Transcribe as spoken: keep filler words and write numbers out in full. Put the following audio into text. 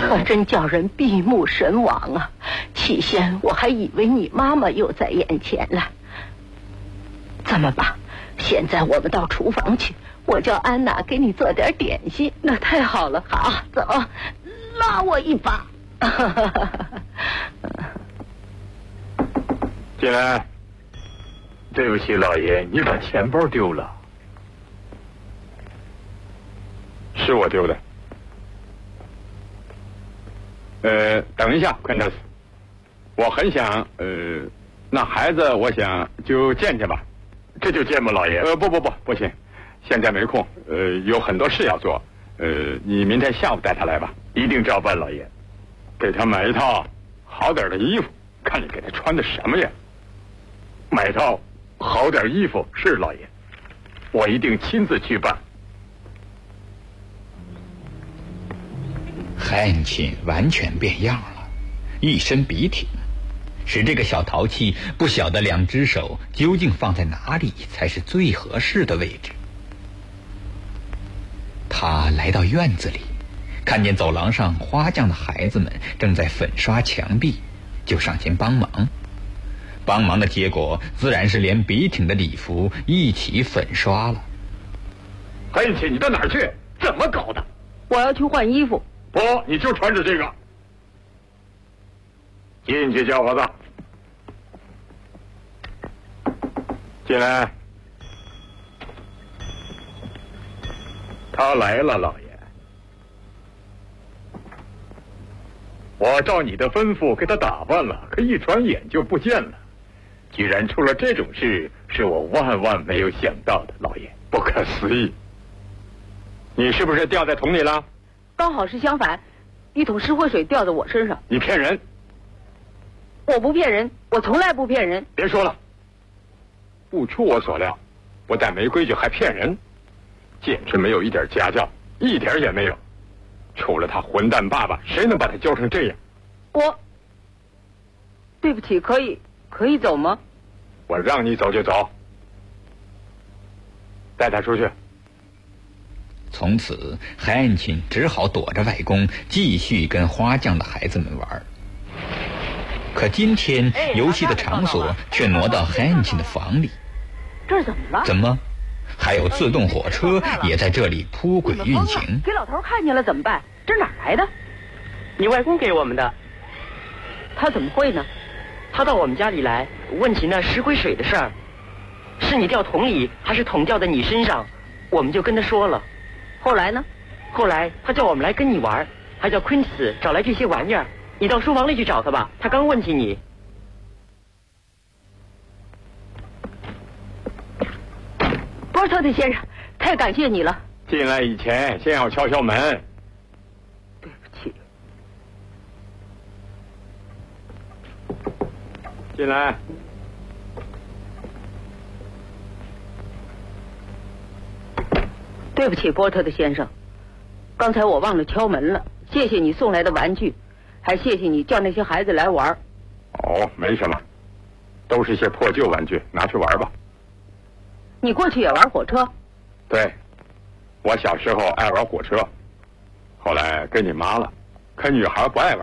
可真叫人闭目神往啊！起先我还以为你妈妈又在眼前了。这么吧，现在我们到厨房去，我叫安娜给你做点点心。那太好了，好，走，拉我一把。 进来。对不起，老爷，你把钱包丢了。是我丢的。呃，等一下，昆特斯，我很想，呃，那孩子，我想就见见吧。这就见吗，老爷？呃，不不不，不行，现在没空，呃，有很多事要做。呃，你明天下午带他来吧，一定照办，老爷。给他买一套好点的衣服，看你给他穿的什么呀？买一套好点衣服，是老爷，我一定亲自去办。 汉卿完全变样了，一身笔挺，使这个小淘气不晓得两只手究竟放在哪里才是最合适的位置。他来到院子里，看见走廊上花匠的孩子们正在粉刷墙壁，就上前帮忙。帮忙的结果自然是连笔挺的礼服一起粉刷了。 汉卿，你到哪儿去？怎么搞的？ 我要去换衣服。 不，你就穿着这个。进去，小伙子。进来。他来了，老爷。我照你的吩咐给他打扮了，可一转眼就不见了。居然出了这种事，是我万万没有想到的，老爷，不可思议。你是不是掉在桶里了？ 刚好是相反，一桶石灰水掉在我身上。 你骗人！ 我不骗人，我从来不骗人。 别说了，不出我所料，不但没规矩，还骗人，简直没有一点家教，一点也没有。除了他混蛋爸爸，谁能把他教成这样？ 我，对不起，可以可以走吗？ 我让你走就走，带他出去。 从此，汉卿只好躲着外公，继续跟花匠的孩子们玩。可今天游戏的场所却挪到汉卿的房里。 这是怎么了？ 怎么？还有自动火车也在这里铺轨运行。 给老头看见了怎么办？这哪来的？ 你外公给我们的。 他怎么会呢？ 他到我们家里来，问起那石灰水的事儿，是你掉桶里还是桶掉在你身上？我们就跟他说了。 后来呢？ 后来他叫我们来跟你玩，还叫昆斯找来这些玩意儿。你到书房里去找他吧，他刚问起你。 波特的先生，太感谢你了。 进来以前先要敲敲门。 对不起。 进来。 对不起，波特的先生，刚才我忘了敲门了。谢谢你送来的玩具，还谢谢你叫那些孩子来玩。 哦，没什么，都是些破旧玩具，拿去玩吧。 你过去也玩火车？ 对，我小时候爱玩火车，后来跟你妈了，可女孩不爱玩。